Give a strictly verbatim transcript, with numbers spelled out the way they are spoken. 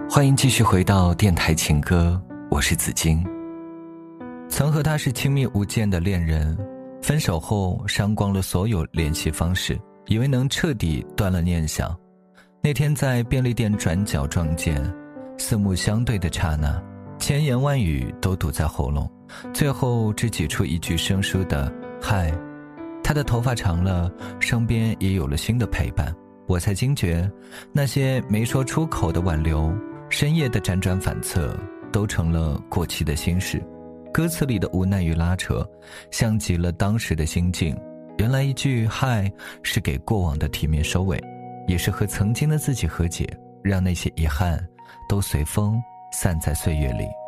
欢迎继续回到电台情歌，我是子金。曾和他是亲密无间的恋人，分手后删光了所有联系方式，以为能彻底断了念想。那天在便利店转角撞见，四目相对的刹那，千言万语都堵在喉咙，最后只挤出一句生疏的嗨。他的头发长了，身边也有了新的陪伴，我才惊觉那些没说出口的挽留，深夜的辗转反侧，都成了过期的心事。歌词里的无奈与拉扯，像极了当时的心境。原来一句嗨是给过往的体面收尾，也是和曾经的自己和解，让那些遗憾都随风散在岁月里。